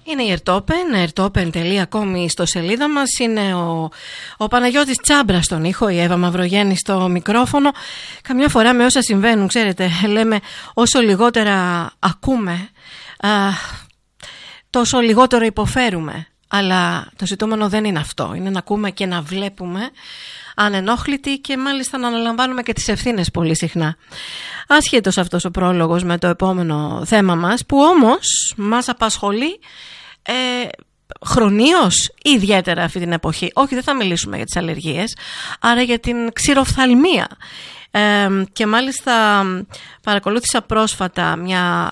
Είναι η ertopen.com στο σελίδα μας. Είναι ο Παναγιώτης Τσάμπρας στον ήχο, η Εύα Μαυρογέννη στο μικρόφωνο. Καμιά φορά με όσα συμβαίνουν, ξέρετε, λέμε όσο λιγότερα ακούμε, τόσο λιγότερο υποφέρουμε. Αλλά το ζητούμενο δεν είναι αυτό. Είναι να ακούμε και να βλέπουμε ανενόχλητοι και μάλιστα να αναλαμβάνουμε και τις ευθύνες πολύ συχνά. Άσχετος αυτός ο πρόλογος με το επόμενο θέμα μας, που όμως μας απασχολεί χρονίως ή ιδιαίτερα αυτή την εποχή. Όχι, δεν θα μιλήσουμε για τις αλλεργίες, άρα για την ξηροφθαλμία. Και μάλιστα παρακολούθησα πρόσφατα μια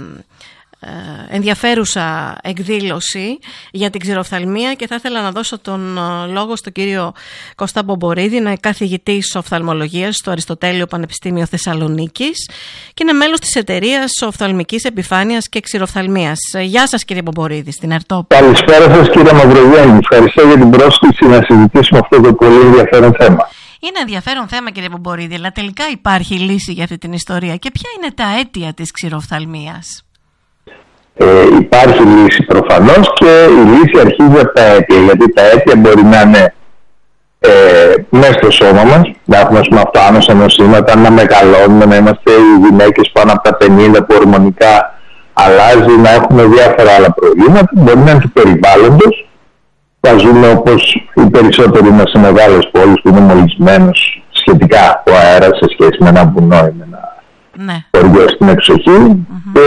ενδιαφέρουσα εκδήλωση για την ξηροφθαλμία και θα ήθελα να δώσω τον λόγο στον κύριο Κώστα Μπομπορίδη, είναι καθηγητής οφθαλμολογίας στο Αριστοτέλειο Πανεπιστήμιο Θεσσαλονίκης και είναι μέλος της εταιρείας οφθαλμικής επιφάνειας και ξηροφθαλμίας. Γεια σας κύριε Μπομπορίδη, στην ertopen. Καλησπέρα σας κύριε Μαυρογέννη, ευχαριστώ για την πρόσκληση να συζητήσουμε αυτό το πολύ ενδιαφέρον θέμα. Είναι ενδιαφέρον θέμα κύριε Μπομπορίδη, αλλά τελικά υπάρχει λύση για αυτή την ιστορία και ποια είναι τα αίτια της ξηροφθαλμίας? Υπάρχει λύση προφανώς και η λύση αρχίζει από τα αίτια, γιατί τα αίτια μπορεί να είναι μέσα στο σώμα μας, να έχουμε αυτοάνωσα νοσήματα, να μεγαλώνουμε, να είμαστε οι γυναίκες πάνω από τα 50 που ορμονικά αλλάζει, να έχουμε διάφορα άλλα προβλήματα, μπορεί να είναι του περιβάλλοντος, θα ζούμε όπως οι περισσότεροι μας σε μεγάλες πόλεις που είναι μολυσμένος σχετικά ο αέρας σε σχέση με ένα βουνό ή με ένα χωριό στην εξοχή.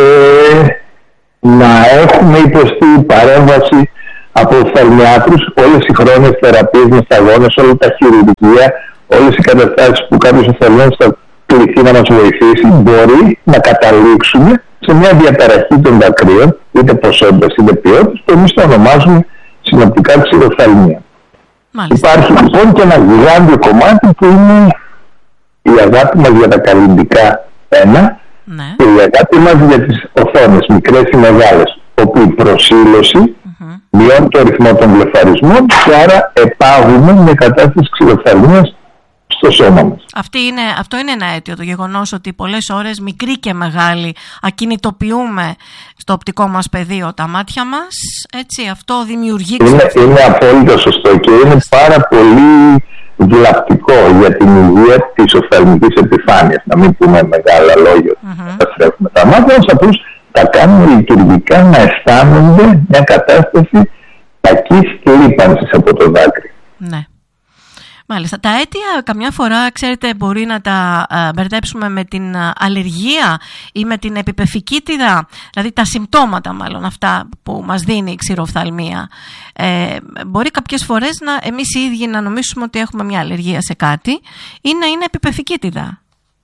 Να έχουμε υποστεί παρέμβαση από οφθαλμιάτρους, όλες οι χρόνιες θεραπείες με σταγόνες, όλα τα χειρουργία, όλες οι καταστάσεις που κάποιος οφθαλμιάτρος θα κληθεί να μας βοηθήσει, μπορεί να καταλήξουμε σε μια διαταραχή των δακρύων, είτε ποσότητας είτε ποιότητας, που εμείς το ονομάζουμε συνοπτικά ξηροφθαλμία. Υπάρχει λοιπόν και ένα γιγάντιο κομμάτι που είναι η αγάπη μας για τα καλλυντικά πένα. Και η αγάπη μας για τις οθόνες, μικρές ή μεγάλες, όπου η προσήλωση μειώνει το ρυθμό των βλεφαρισμών και άρα επάγουμε με κατάσταση ξηροφθαλμίας στο σώμα μας. Αυτό είναι ένα αίτιο, το γεγονός ότι πολλές ώρες μικροί και μεγάλοι ακινητοποιούμε στο οπτικό μας πεδίο τα μάτια μας, έτσι, αυτό δημιουργεί... Είναι απόλυτα σωστό και είναι πάρα πολύ βλαπτικό για την υγεία της οφθαλμικής επιφάνειας. Να μην πούμε μεγάλα λόγια ότι καταστρέφουμε τα μάτια μας, απλώς τα κάνουμε λειτουργικά να αισθάνονται μια κατάσταση κακής λίπανσης από το δάκρυ. Ναι. Μάλιστα. Τα αίτια καμιά φορά, ξέρετε, μπορεί να τα μπερδέψουμε με την αλλεργία ή με την επιπεφικίτιδα, δηλαδή τα συμπτώματα μάλλον αυτά που μας δίνει η ξηροφθαλμία. Μπορεί κάποιες φορές εμείς οι ίδιοι να νομίσουμε ότι έχουμε μια αλλεργία σε κάτι ή να είναι επιπεφικίτιδα.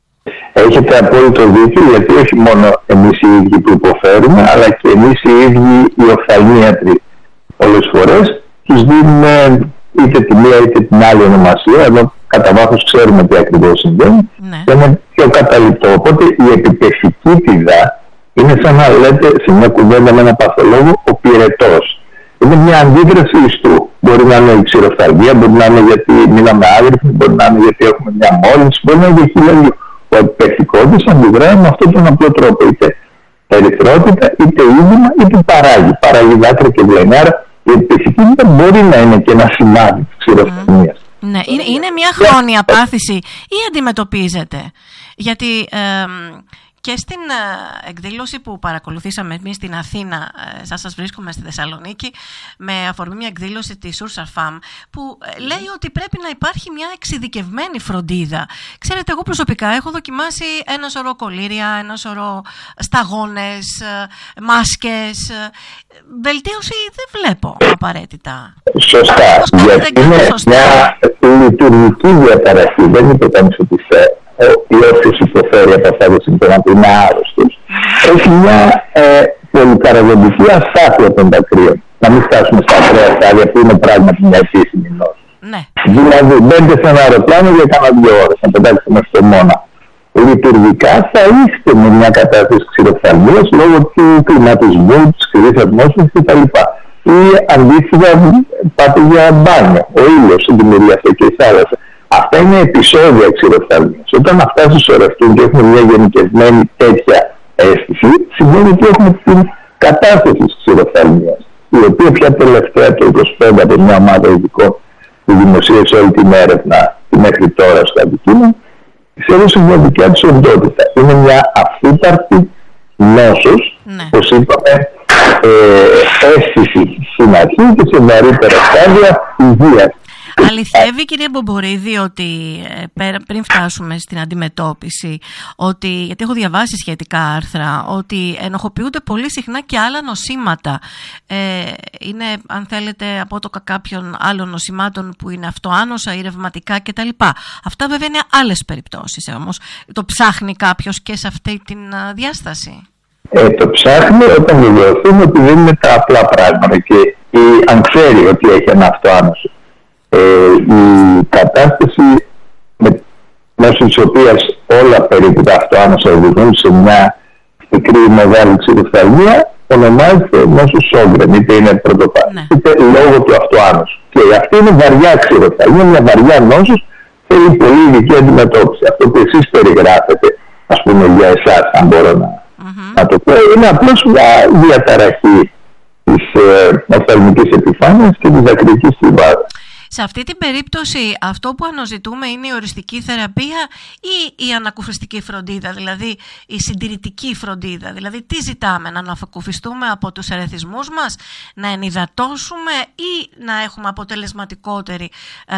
Έχετε απόλυτο δίκιο, γιατί όχι μόνο εμείς οι ίδιοι που υποφέρουμε, αλλά και εμείς οι ίδιοι οι οφθαλμίατροι πολλές φορές τους δίνουμε είτε τη μία είτε την άλλη ονομασία, εδώ κατά βάθος ξέρουμε τι ακριβώς συμβαίνει, και είναι πιο καταληπτό. Οπότε η επιπεφικίτιδα είναι σαν να λέτε σε μια κουβέντα με ένα παθολόγο ο πυρετός. Είναι μια αντίδραση ιστού. Μπορεί να είναι η ξηροφθαλμία, μπορεί να είναι γιατί μείναμε άγρυπνοι, μπορεί να είναι γιατί έχουμε μια μόλυνση, μπορεί να είναι για χίλια. Ο επιπεφικότης αντιδράει με αυτόν τον απλό τρόπο, είτε ερυθρότητα, είτε είδημα, είτε παράγει δάκρυα και βλέμμα. Άρα η επιπεφικίτιδα μπορεί να είναι και ένα σημάδι της ξηροφθαλμίας. Ναι, είναι μια χρόνια πάθηση ή αντιμετωπίζεται? Γιατί και στην εκδήλωση που παρακολουθήσαμε εμείς στην Αθήνα, σας βρίσκομαι στη Θεσσαλονίκη, με αφορμή μια εκδήλωση της Ursarfam, που λέει ότι πρέπει να υπάρχει μια εξειδικευμένη φροντίδα. Ξέρετε, εγώ προσωπικά έχω δοκιμάσει ένα σωρό κολλήρια, ένα σωρό σταγόνες, μάσκες. Βελτίωση δεν βλέπω απαραίτητα. Σωστά. Γιατί είναι μια λειτουργική διαταραχή. Δεν είπε κανείς ότι ή όποιος υποφέρει από αυτά τα συμπτώματα που είναι άρρωστος, έχει μια πολυπαραγωγική αστάθεια των δακρύων. Να μην φτάσουμε στα ακραία στάδια που είναι πράγματι μια επίσημη νόση. Δηλαδή, μπαίνετε σε ένα αεροπλάνο για κάνα 2 ώρες, να πετάξετε μέσα στο μόνα. Λειτουργικά θα είστε με μια κατάσταση ξηροφθαλμίας λόγω του κλιματισμού, της σκληρής ατμόσφαιρας κτλ. Ή αντίστοιχα πάτε για μπάνιο. Ο ήλιος δημιουργεί αυτό και η θάλασσα. Αυτά είναι επεισόδια ξηροφθαλμίας. Όταν αυτά συσσωρευτούν και έχουμε μια γενικευμένη τέτοια αίσθηση, σημαίνει ότι έχουμε την κατάσταση της ξηροφθαλμίας. η οποία πια τελευταία το 25 από μια ομάδα ειδικών που δημοσίευσε όλη την έρευνα μέχρι τώρα στο αντικείμενο, της έδωσε μια δικιά της οντότητα. Είναι μια αφύπαρτη νόσος, όπως είπαμε, αίσθηση στην αρχή και σε βαρύτερα στάδια υγείας. Αληθεύει, κύριε Μπομπορίδη, ότι πριν φτάσουμε στην αντιμετώπιση, ότι, γιατί έχω διαβάσει σχετικά άρθρα, ότι ενοχοποιούνται πολύ συχνά και άλλα νοσήματα. Είναι, αν θέλετε, απότοκα κάποιων άλλων νοσημάτων που είναι αυτοάνοσα ή ρευματικά κτλ. Αυτά βέβαια είναι άλλες περιπτώσεις, όμως το ψάχνει κάποιος και σε αυτή την διάσταση. Το ψάχνει όταν βεβαιωθούμε ότι δεν είναι τα απλά πράγματα και αν ξέρει ότι έχει ένα αυτοάνωσο. Η κατάσταση μέσω της οποίας όλα περίπου τα αυτοάνωσα οδηγούν σε μια μικρή μεγάλη ξηροφθαλμία ονομάζεται νόσος Σόγκρεν, είτε είναι πρωτοπάθεια, είτε λόγω του αυτοάνωσου. Και αυτή είναι βαριά ξηροφθαλμία, μια βαριά νόσος, θέλει πολύ ειδική αντιμετώπιση. Αυτό που εσείς περιγράφετε, ας πούμε για εσάς, αν μπορώ να το πω, είναι απλώς μια διαταραχή της οφθαλμικής επιφάνειας και της δακρυκής στιβάδας. Σε αυτή την περίπτωση αυτό που αναζητούμε είναι η οριστική θεραπεία ή η ανακουφιστική φροντίδα, δηλαδή η συντηρητική φροντίδα. Δηλαδή τι ζητάμε, να ανακουφιστούμε από τους ερεθισμούς μας, να ενυδατώσουμε ή να έχουμε αποτελεσματικότερη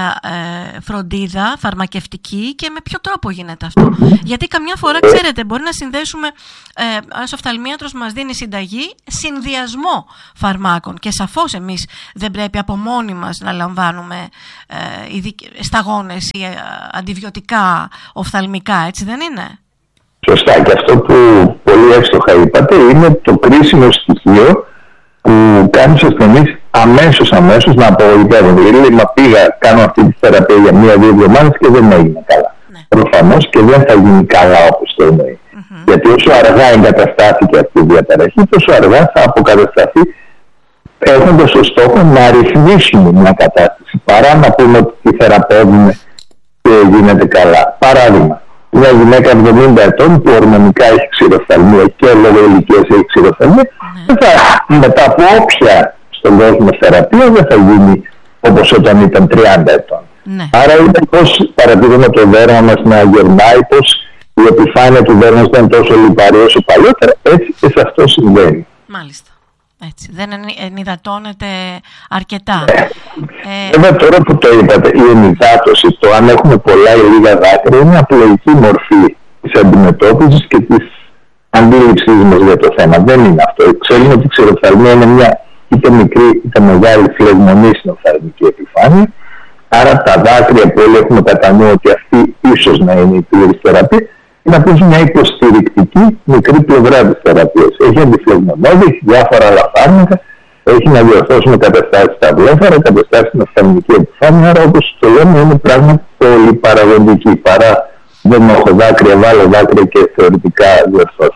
φροντίδα φαρμακευτική, και με ποιο τρόπο γίνεται αυτό? Γιατί καμιά φορά, ξέρετε, μπορεί να συνδέσουμε, ένας οφθαλμίατρος μας δίνει συνταγή συνδυασμό φαρμάκων και σαφώς εμείς δεν πρέπει από μόνοι μας να λαμβάνουμε σταγόνες ή αντιβιωτικά οφθαλμικά, έτσι δεν είναι? Σωστά, και αυτό που πολύ εύστοχα είπατε είναι το κρίσιμο στοιχείο που κάνει στους ασθενείς αμέσως να απογοητεύουν. Δηλαδή, μα πήγα, κάνω αυτή τη θεραπεία για 1-2 εβδομάδες και δεν έγινε καλά. Προφανώς και δεν θα γίνει καλά όπως το εννοεί. Γιατί όσο αργά εγκαταστάθηκε αυτή η διαταραχή, τόσο αργά θα αποκατασταθεί, έχοντας ως στόχο να ρυθμίσουμε μια κατάσταση, παρά να πούμε ότι τη θεραπεύουμε και γίνεται καλά. Παράδειγμα, μια γυναίκα 70 ετών που ορμονικά έχει ξηροφθαλμία και λόγω ηλικίας έχει ξηροφθαλμία, μετά από όποια στον κόσμο θεραπεία δεν θα γίνει όπως όταν ήταν 30 ετών. Άρα είναι πως παρατηρούμε το δέρμα μας να γερνάει, πως η επιφάνεια του δέρματος δεν είναι τόσο λιπαρή όσο παλιότερα, έτσι και σε αυτό συμβαίνει. Μάλιστα. Έτσι, δεν ενυδατώνεται αρκετά. Βέβαια, τώρα που το είπατε, η ενυδάτωση, το αν έχουμε πολλά ή λίγα δάκρυα, είναι απλοϊκή μορφή της αντιμετώπισης και της αντίληψής μας για το θέμα. Δεν είναι αυτό. Ξέρουμε ότι η ξηροφθαλμία είναι μια είτε μικρή είτε μεγάλη φλεγμονή στην οφθαλμική επιφάνεια. Άρα τα δάκρυα που όλοι έχουμε κατά νου ότι αυτή ίσως να είναι η πλήρης θεραπεία, είναι απλώς μια υποστηρικτική μικρή πλευρά της θεραπείας. Έχει αντιφλεγμονώδη, έχει διάφορα άλλα φάρμακα, έχει να διορθώσουμε καταστάσεις στα βλέφαρα, καταστάσεις στην οφθαλμική επιφάνεια. Άρα, όπως το λέμε, είναι πράγματι πολύ παραγωγική. Παρά δεν έχω δάκρυα, βάλω δάκρυα και θεωρητικά διορθώσεις.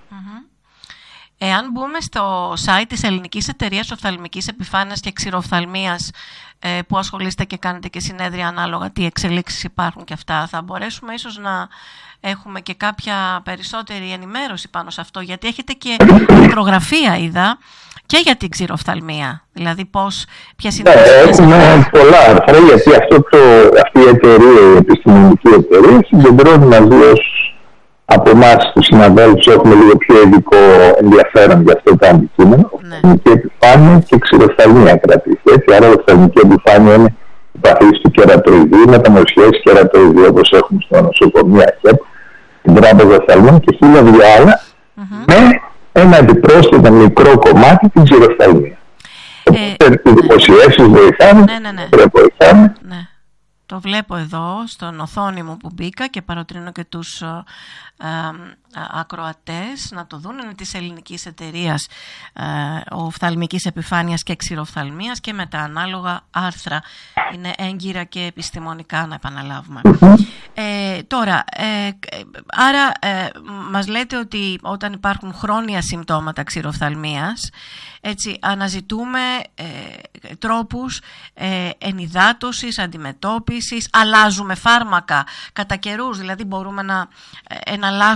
Εάν μπούμε στο site της Ελληνικής Εταιρείας Οφθαλμικής Επιφάνειας και Ξηροφθαλμίας, που ασχολείστε και κάνετε και συνέδρια ανάλογα τι εξελίξεις υπάρχουν και αυτά, θα μπορέσουμε ίσως να έχουμε και κάποια περισσότερη ενημέρωση πάνω σε αυτό, γιατί έχετε και μικρογραφία, είδα, και για την ξηροφθαλμία. Δηλαδή ποιες είναι έχουμε πολλά άρθρα, γιατί αυτή η εταιρεία, η επιστημονική εταιρεία, συγκεντρώνει μαζί από εμάς τους συναδέλφους έχουμε λίγο πιο ειδικό ενδιαφέρον για αυτό το αντικείμενο. Οφθαλμική επιφάνεια και ξηροφθαλμία κρατήσει. Έτσι, άρα η οφθαλμική επιφάνεια είναι η παθήση του κερατοειδή, μεταμορφιές κερατοειδή όπως έχουμε στο νοσοκομείο ΑΧΕΠ, την τράπεζα οφθαλμών και 1000 άλλα, με ένα επιπρόσθετο μικρό κομμάτι την ξηροφθαλμία. Οι δημοσιεύσεις βοηθάνε, βοηθάνε. Το βλέπω εδώ στον οθόνη μου που μπήκα και παροτρύνω και τους ακροατές να το δουν. Είναι της Ελληνικής Εταιρείας Οφθαλμικής Επιφάνειας και Ξηροφθαλμίας και με τα ανάλογα άρθρα. Είναι έγκυρα και επιστημονικά, να επαναλάβουμε. Τώρα, άρα μας λέτε ότι όταν υπάρχουν χρόνια συμπτώματα ξηροφθαλμίας, έτσι, αναζητούμε τρόπους ενυδάτωσης, αντιμετώπισης, αλλάζουμε φάρμακα κατά καιρούς, δηλαδή μπορούμε να εναλλάσσουμε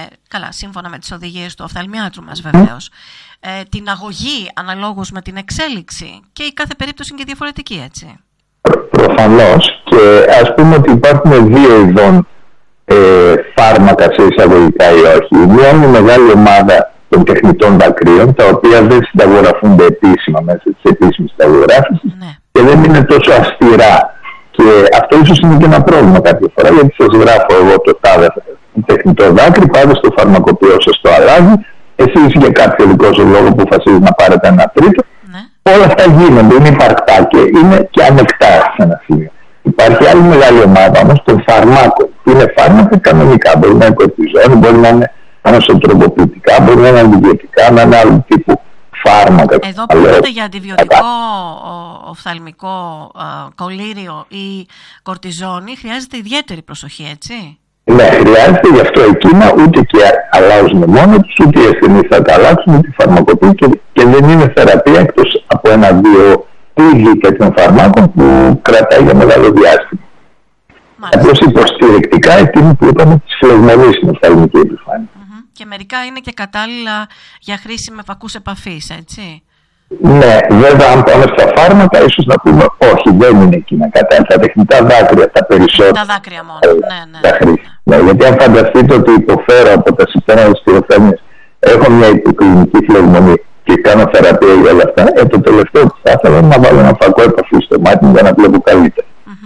καλά, σύμφωνα με τις οδηγίες του οφθαλμιάτρου μας βεβαίως, την αγωγή αναλόγως με την εξέλιξη, και η κάθε περίπτωση είναι και διαφορετική, έτσι. Προφανώς, και ας πούμε ότι υπάρχουν δύο ειδών φάρμακα σε εισαγωγικά ή όχι. Μία είναι η μεγάλη ομάδα των τεχνητών δακρύων, τα οποία δεν συνταγογραφούνται επίσημα μέσα στις επίσημες συνταγογράφησεις, και δεν είναι τόσο αυστηρά. Και αυτό ίσως είναι και ένα πρόβλημα κάποια φορά, γιατί σας γράφω εγώ το τάδε τεχνητό δάκρυ, πάτε στο φαρμακοποιό σας το αλλάζει, εσείς για κάποιο δικό σας λόγο που αποφασίζει να πάρετε ένα τρίτο. Όλα αυτά γίνονται, είναι υπαρκτά και είναι και ανεκτά σε ένα σημείο. Υπάρχει άλλη μεγάλη ομάδα όμως των φαρμάκων, που είναι φάρμακα κανονικά. Μπορεί να είναι κορτιζόνη, μπορεί να είναι ανασωτροποποιητικά, μπορεί να είναι αντιβιωτικά, να είναι άλλου τύπου φάρμακα. Εδώ που λέτε για αντιβιωτικό, οφθαλμικό κολλήριο ή κορτιζόνη, χρειάζεται ιδιαίτερη προσοχή, έτσι. Ναι, χρειάζεται, γι' αυτό εκείνα ούτε και αλλάζουν μόνο τους, ούτε οι ασθενείς θα τα αλλάξουν, ούτε οι φαρμακοποιοί, και δεν είναι θεραπεία εκτός από ένα-δύο είδη τέτοιων φαρμάκων που κρατάει για μεγάλο διάστημα. Απλώς υποστηρικτικά εκείνη που είπαμε της φλεγμονής στην οφθαλμική επιφάνεια. Και μερικά είναι και κατάλληλα για χρήση με φακούς επαφής, έτσι. Ναι, βέβαια αν πάμε στα φάρμακα ίσως να πούμε όχι, δεν είναι εκείνα κατάλληλα. Τα τεχνητά δάκρυα τα περισσότερα. Τα δάκρυα μόνο, ναι. Γιατί αν φανταστείτε ότι υποφέρω από τα συμπτώματα της τυροθέμειας, έχω μια υποκλινική φλεγμονή και κάνω θεραπεία για όλα αυτά, το τελευταίο που θα ήθελα είναι να βάλω ένα φακό επαφή στο μάτι μου για να βλέπω καλύτερα.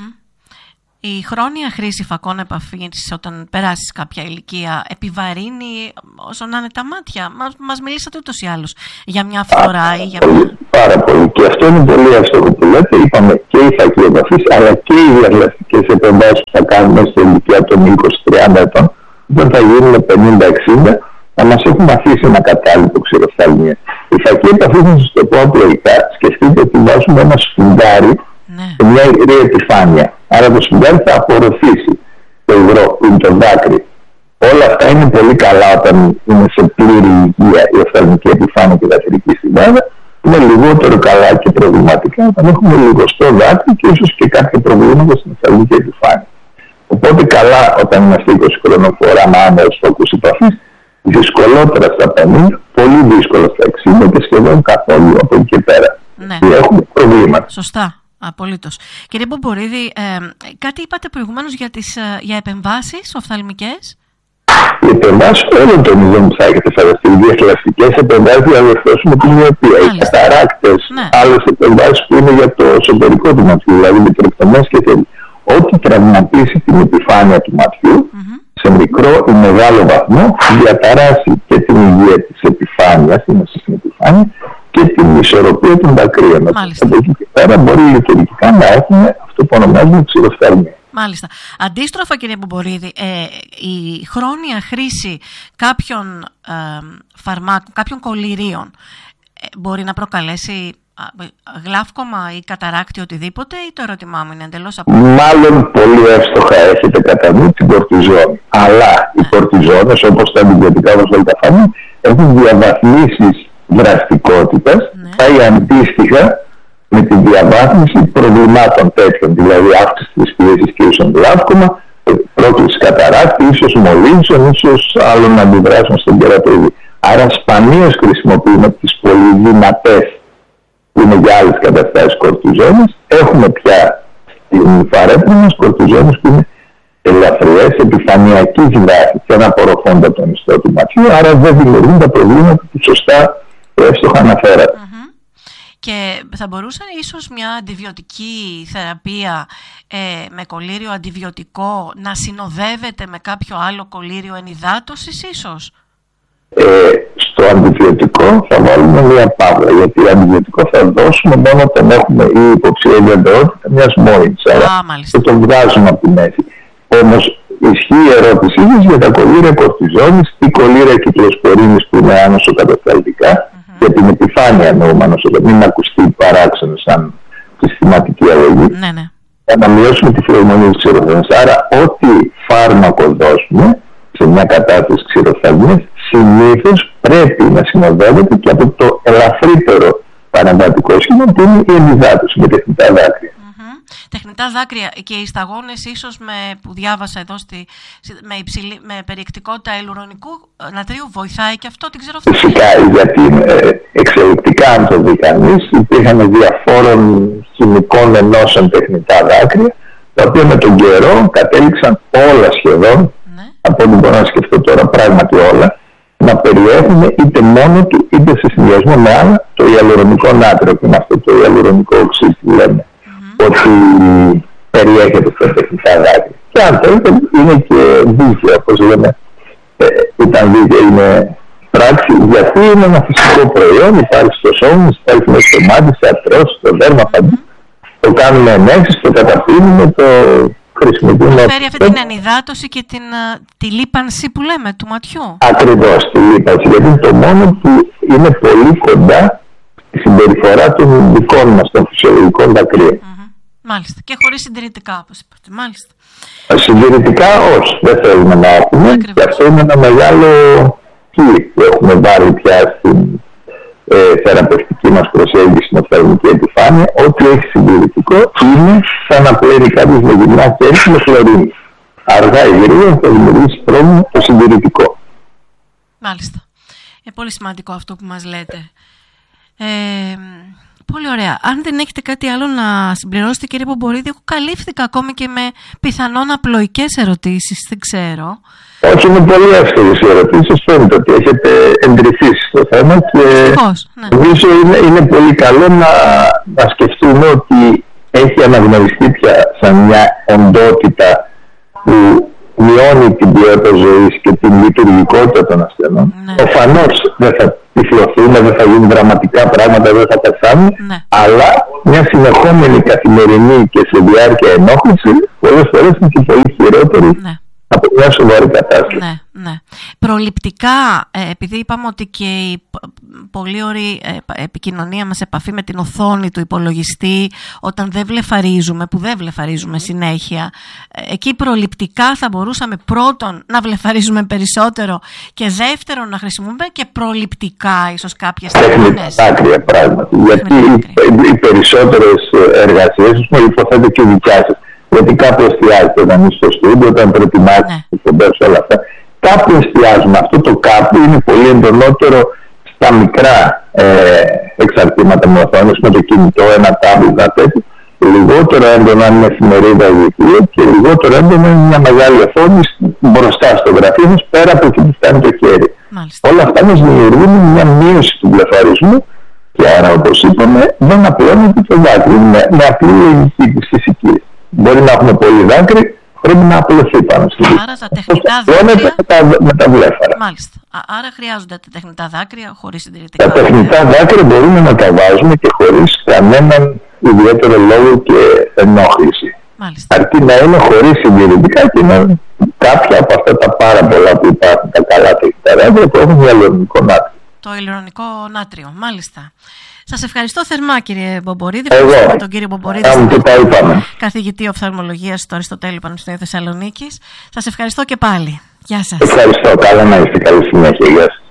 Η χρόνια χρήση φακών επαφής όταν περάσεις κάποια ηλικία επιβαρύνει όσο να είναι τα μάτια. Μας μιλήσατε ούτως ή άλλως για μια φορά ή για μια... Πάρα πολύ. Και αυτό είναι πολύ εύστοχο που λέτε. Είπαμε και οι φακοί επαφής αλλά και οι διαδραστικές επεμβάσεις που θα κάνουμε στην ηλικία των 20-30 ετών, όταν θα γίνουν 50-60, θα μας έχουν αφήσει ένα κατάλοιπο ξηροφθαλμία. Η φακή επαφής, να σας το πω απλοϊκά, σκεφτείτε ότι βάζουμε ένα σφουγγάρι σε μια υγρή επιφάνεια. Άρα το σφουγγάρι θα απορροφήσει το υγρό που είναι το δάκρυ. Όλα αυτά είναι πολύ καλά όταν είναι σε πλήρη υγεία η οφθαλμική επιφάνεια και η δακρυκή στιβάδα. Είναι λιγότερο καλά και προβληματικά όταν έχουμε λιγοστό δάκρυ και ίσως και κάποια προβλήματα στην οφθαλμική επιφάνεια. Οπότε καλά όταν είμαστε 20 χρονών φοράμε άνεος φακούς επαφής, δυσκολότερα στα 50, πολύ δύσκολα στα 60 και σχεδόν καθόλου από εκεί και πέρα. Έχουμε προβλήματα. Σωστά. Απολύτως. Κύριε Μπομπορίδη, κάτι είπατε προηγουμένως για επεμβάσεις οφθαλμικές. Οι επεμβάσεις όλων των ειδών που θα έχετε φανταστεί, οι διαθλαστικές επεμβάσεις για να διορθώσουμε τη μοιοπία, οι καταράκτες, άλλες επεμβάσεις που είναι για το εσωτερικό του ματιού, δηλαδή μητρεκτομές και τέτοια. Ό,τι τραυματίσει την επιφάνεια του ματιού, σε μικρό ή μεγάλο βαθμό, διαταράσει και την υγεία της επιφάνειας, στην επιφάνεια, και την ισορροπία των δακρύων. Από εκεί και πέρα μπορεί λειτουργικά να έχουμε αυτό που ονομάζουμε ξηροφθαλμία. Μάλιστα. Αντίστροφα, κύριε Μπομπορίδη, η χρόνια χρήση κάποιων φαρμάκων, κάποιων κολληρίων μπορεί να προκαλέσει γλαύκομα ή καταράκτη, οτιδήποτε, ή το ερώτημά μου είναι εντελώς απλό? Μάλλον πολύ εύστοχα έχετε κατά νου την κορτιζόνη. Αλλά οι κορτιζόνες, όπως τα αντιβιωτικά όπως τα φάρμακα, έχουν διαβαθμίσεις δραστικότητας, πάει αντίστοιχα με τη διαβάθμιση προβλημάτων τέτοιων, δηλαδή αύξηση της πίεσης και ίσον γλαύκομα, πρόκληση καταράκτη, ίσως μολύνσεων, ίσως άλλων αντιδράσεων στον κερατοειδή. Άρα σπανίως χρησιμοποιούμε τις πολύ δυνατές που είναι για άλλες καταστάσεις κορτιζόνης. Έχουμε πια στην φαρέτρα μας κορτιζόνης που είναι ελαφριές, επιφανειακής βάσης και αναπορροφώντα τον ιστό του ματιού, άρα δεν δημιουργούν τα προβλήματα που σωστά εύστοχα αναφέρατε. Και θα μπορούσε ίσως μια αντιβιωτική θεραπεία με κολλήριο αντιβιωτικό να συνοδεύεται με κάποιο άλλο κολλήριο ενυδάτωσης ίσως? Στο αντιβιωτικό θα βάλουμε μια παύλα, γιατί αντιβιωτικό θα δώσουμε μόνο όταν έχουμε η υποψία για εντεότητα μιας μόλυνσης. Και το βγάζουμε από τη μέση. Όμως ισχύει η ερώτησή σας για τα κολλήρια κορτιζόνης ή κολλήρια κυκλοσπορίνης που είναι άνοσοκατασταλτικά, για την επιφάνεια εννοούμε άνοσοκατασταλτικά, μην ακουστεί παράξενο σαν συστηματική αγωγή, για να μειώσουμε τη φλεγμονή της ξηροφθαλμίας. Άρα ό,τι φάρμακο δώσουμε σε μια κατάσταση ξηροφθαλμίας συνήθως πρέπει να συνοδεύεται και από το ελαφρύτερο παρεμβατικό σχήμα που είναι η ενυδάτωση με τεχνητά δάκρυα. τεχνητά δάκρυα και οι σταγόνες ίσως που διάβασα εδώ με περιεκτικότητα αιλουρονικού νατρίου βοηθάει και αυτό, την ξέρω αυτό. Φυσικά, γιατί εξαιρετικά αν το δει κανείς, υπήρχαν διαφόρων χημικών ενώσεων τεχνητά δάκρυα, τα οποία με τον καιρό κατέληξαν όλα σχεδόν, από ό,τι μπορώ να σκεφτώ τώρα, πράγματι όλα, να περιέχουν είτε μόνο του είτε σε συνδυασμό με άλλα το ιαλουρονικό νάτριο, που είναι αυτό το ιαλουρονικό οξύ που λέμε, ότι περιέχεται στα τεχνητά δάκρυα. Και αν θέλετε είναι και δίκαιο, όπως λέμε, ήταν δίκαιο, είναι πράξη, γιατί είναι ένα φυσικό προϊόν, υπάρχει στο σώμα μας, υπάρχει μέσα στο μάτι, σε αρτρώσεις, στο δέρμα, παντού. Το κάνουμε ενέσεις, το καταπίνουμε, το χρησιμοποιούμε. Φέρει αυτή την ανυδάτωση και τη λίπανση που λέμε του ματιού. Ακριβώς, τη λίπανση, γιατί είναι το μόνο που είναι πολύ κοντά στη συμπεριφορά των δικών μας, των φυσιολογικών δακρύων. Μάλιστα. Και χωρίς συντηρητικά, όπως είπατε. Μάλιστα. Συντηρητικά όχι, δεν θέλουμε να έχουμε. Ακριβώς. Και αυτό είναι ένα μεγάλο κύλι που έχουμε βάλει πια στην θεραπευτική μας προσέγγιση στην οφθαλμική επιφάνεια. Ό,τι έχει συντηρητικό είναι σαν να πλένει κάποιος με γυμνά χέρια με χλωρίνη. Αργά ή γρήγορα θα δημιουργήσει πρόβλημα το συντηρητικό. Μάλιστα. Πολύ σημαντικό αυτό που μας λέτε. Πολύ ωραία. Αν δεν έχετε κάτι άλλο να συμπληρώσετε, κύριε Μπομπορίδη, εγώ καλύφθηκα ακόμη και με πιθανόν απλοϊκές ερωτήσεις. Δεν ξέρω. Όχι, είναι πολύ εύκολες οι ερωτήσεις. Φαίνεται ότι έχετε εντρυφήσει στο θέμα και νομίζω είναι πολύ καλό να σκεφτούμε ότι έχει αναγνωριστεί πια σαν μια οντότητα που μειώνει την ποιότητα ζωής και την λειτουργικότητα των ασθενών. Προφανώς δεν θα τυφλωθούμε, δεν θα γίνουν δραματικά πράγματα, δεν θα πεθάνουν, αλλά μια συνεχόμενη καθημερινή και σε διάρκεια ενόχληση πολλές φορές είναι και πολύ χειρότερη από μια σοβαρή κατάσταση. Ναι. Προληπτικά, επειδή είπαμε ότι και η πολύ ωραία επικοινωνία μας, επαφή με την οθόνη του υπολογιστή, όταν δεν βλεφαρίζουμε συνέχεια, εκεί προληπτικά θα μπορούσαμε πρώτον να βλεφαρίζουμε περισσότερο και δεύτερον να χρησιμοποιούμε και προληπτικά ίσως κάποιες τεχνητά δάκρυα πράγματι. Γιατί οι περισσότερες εργασίες, υποθέτω και δικιά σας, γιατί κάπου εστιάζεται όταν είσαι στο στούντιο, όταν προετοιμάζεις τις κοντές, όλα αυτά. Κάπου εστιάζουμε. Αυτό το κάπου είναι πολύ εντονότερο στα μικρά εξαρτήματα με οθόνες, με το κινητό, ένα τάμπλετ, ένα τέτοιο. Λιγότερο έντονο αν είναι εφημερίδα ή βιβλίο και λιγότερο έντονο είναι μια μεγάλη οθόνη μπροστά στο γραφείο μας, πέρα από εκεί που φτάνει το χέρι. Μάλιστα. Όλα αυτά μας δημιουργούν μια μείωση του μπλεφαρισμού και άρα, όπως είπαμε, δεν απλώνεται το δάκρυ με απλή λογική της φυσικής. Μπορεί να έχουμε πολύ δάκρυ, πρέπει να απλωθεί πάνω στη Άρα τα τεχνητά δάκρυα με τα βλέφαρα. Μάλιστα. Άρα χρειάζονται τα τεχνητά δάκρυα χωρίς συντηρητικά. Τα τεχνητά δάκρυα μπορούμε να τα βάζουμε και χωρίς κανέναν ιδιαίτερο λόγο και ενόχληση. Μάλιστα. Αρκεί να είναι χωρίς συντηρητικά και να κάποια από αυτά τα πάρα πολλά που υπάρχουν, τα καλά τεχνητά δάκρυα που έχουν ιαλουρονικό νάτριο. Το ιαλουρονικό νάτριο, μάλιστα. Σας ευχαριστώ θερμά, κύριε Μπομπορίδη. Ευχαριστούμε τον κύριο Μπομπορίδη, καθηγητή οφθαλμολογίας στο Αριστοτέλειο Πανεπιστήμιο Θεσσαλονίκης. Σας ευχαριστώ και πάλι. Γεια σας. Ευχαριστώ. Καλά να είστε. Καλή συνέχεια. Γεια σας.